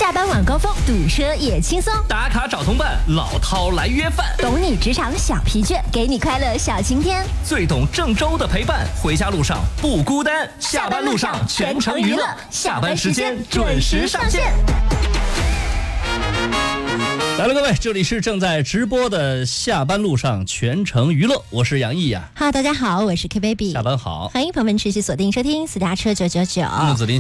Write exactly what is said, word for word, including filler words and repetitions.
下班晚高峰堵车也轻松， 打卡找同伴，老饕来约饭， 懂你职场小疲倦，给你快乐小晴天， 最懂郑州的陪伴，回家路上不孤单，下班路上全程娱乐，下班时间准时上线。来了，各位，这里是正在直播的下班路上全程娱乐，我是杨毅呀。 哈，大家好，我是 K Baby， 下班好， 欢迎朋友们持续锁定收听私家车九九九。 木子林。